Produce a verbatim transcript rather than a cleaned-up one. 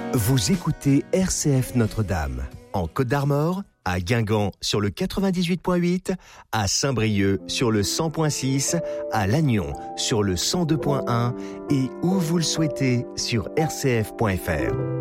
Vous écoutez R C F Notre-Dame, en Côte-d'Armor, à Guingamp sur le quatre-vingt-dix-huit point huit, à Saint-Brieuc sur le cent point six, à Lannion sur le cent deux point un et où vous le souhaitez sur r c f point f r.